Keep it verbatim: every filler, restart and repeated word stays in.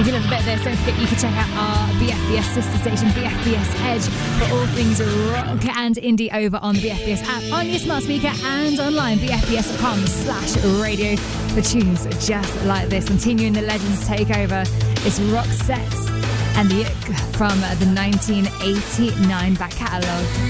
If you love a bit of this, don't forget you can check out our B F B S sister station, B F B S Edge, for all things rock and indie over on the B F B S app, on your smart speaker and online, b f b s dot com slash radio, for tunes just like this. Continuing the Legends takeover, it's Roxette and the Ick from the nineteen eighty-nine back catalogue.